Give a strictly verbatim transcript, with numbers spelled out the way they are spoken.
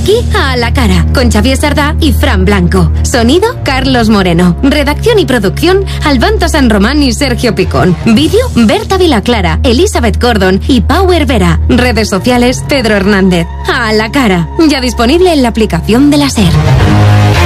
aquí A la Cara, con Xavier Sardá y Fran Blanco. Sonido, Carlos Moreno. Redacción y producción, Albanto San Román y Sergio Picón. Vídeo, Berta Vilaclara, Elizabeth Gordon y Power Vera. Redes sociales, Pedro Hernández. A la Cara, ya disponible en la aplicación de la SER.